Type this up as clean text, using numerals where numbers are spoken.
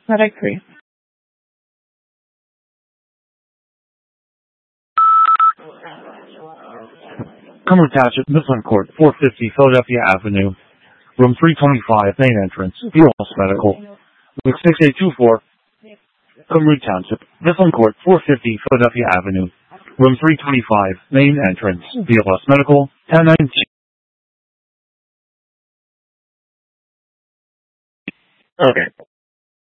Medic 3. Cumberland Township, Mifflin Court, 450 Philadelphia Avenue, room 325, main entrance, BLS Medical, with 6824, Cumberland Township, Mifflin Court, 450 Philadelphia Avenue, room 325, main entrance, BLS Medical, 1019. Okay.